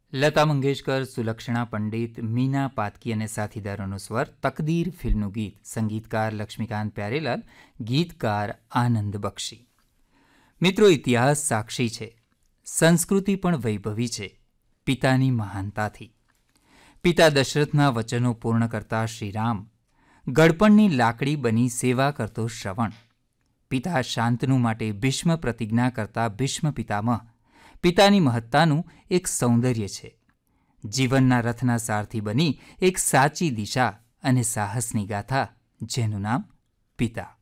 લતા મંગેશકર, સુલક્ષણા પંડિત, મીના પાતકી અને સાથીદારોનો સ્વર, તકદીર ફિલ્મનું ગીત, સંગીતકાર લક્ષ્મીકાંત પ્યારેલાલ, ગીતકાર આનંદ બક્ષી. મિત્રો, ઇતિહાસ સાક્ષી છે, સંસ્કૃતિ પણ વૈભવી છે પિતાની મહાનતાથી. પિતા દશરથના વચનો પૂર્ણ કરતા શ્રીરામ, ગળપણની લાકડી બની સેવા કરતો શ્રવણ, પિતા શાંતનુ માટે ભીષ્મ પ્રતિજ્ઞા કરતા ભીષ્મ પિતામહ, પિતાની મહત્તાનું એક સૌંદર્ય છે. જીવનના રથના સારથી બની એક સાચી દિશા અને સાહસની ગાથા, જેનું નામ પિતા.